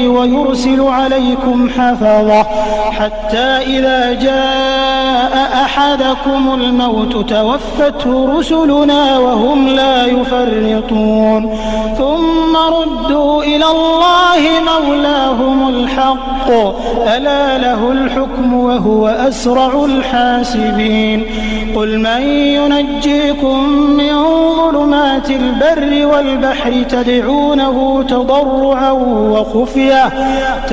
ويرسل عليكم حفظة حتى إذا جاء أحدكم الموت توفته رسلنا وهم لا يفرطون ثم ردوا إلى الله مولاهم الحق ألا له الحكم وهو أسرع الحاسبين قل من ينجيكم من ظلمات البر والبحر تدعونه تضرعا وخفية